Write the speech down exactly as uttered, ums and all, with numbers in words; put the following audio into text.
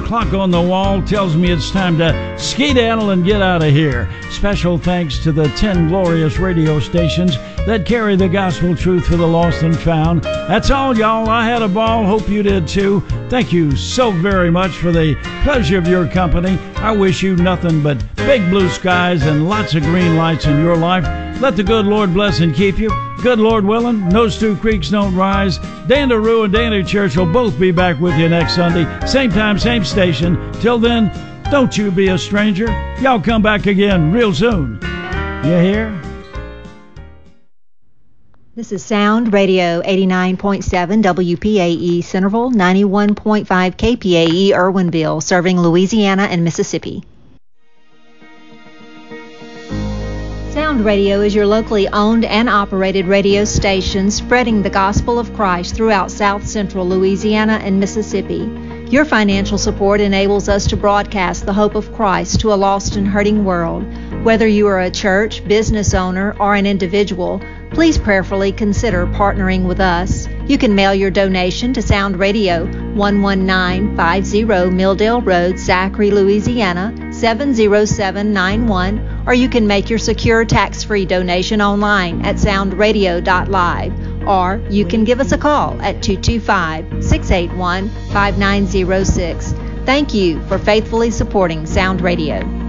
clock on the wall tells me it's time to skedaddle and get out of here. Special thanks to the ten glorious radio stations that carry the gospel truth for the lost and found. That's all, y'all. I had a ball. Hope you did too. Thank you so very much for the pleasure of your company. I wish you nothing but big blue skies and lots of green lights in your life. Let the good Lord bless and keep you. Good Lord willing, those two creeks don't rise. Dan DeRue and Danny Church will both be back with you next Sunday. Same time, same station. Till then, don't you be a stranger. Y'all come back again real soon. You hear? This is Sound Radio eighty-nine point seven W P A E Centerville, ninety-one point five K P A E Irwinville, serving Louisiana and Mississippi. Sound Radio is your locally owned and operated radio station spreading the gospel of Christ throughout South Central Louisiana and Mississippi. Your financial support enables us to broadcast the hope of Christ to a lost and hurting world. Whether you are a church, business owner, or an individual, please prayerfully consider partnering with us. You can mail your donation to Sound Radio, one one nine five zero Milldale Road, Zachary, Louisiana, seven zero seven nine one, or you can make your secure tax-free donation online at sound radio dot live, or you can give us a call at two two five, six eight one, five nine zero six. Thank you for faithfully supporting Sound Radio.